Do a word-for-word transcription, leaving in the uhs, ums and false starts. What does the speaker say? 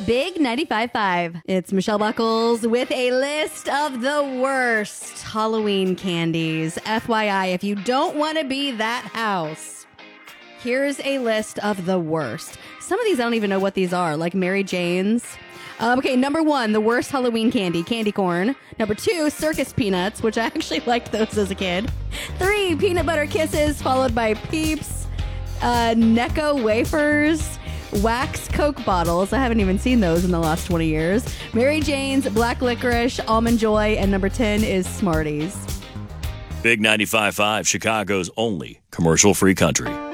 Big ninety-five point five. It's Michelle Buckles with a list of the worst Halloween candies. F Y I, if you don't want to be that house, here's a list of the worst. Some of these I don't even know what these are, like Mary Jane's. Uh, okay, number one, the worst Halloween candy, candy corn. Number two, circus peanuts, which I actually liked those as a kid. Three, peanut butter kisses, followed by Peeps, uh, Necco wafers, wax Coke bottles. I haven't even seen those in the last twenty years. Mary Jane's, black licorice, almond joy, and number ten is Smarties. Big ninety-five point five, Chicago's only commercial-free country.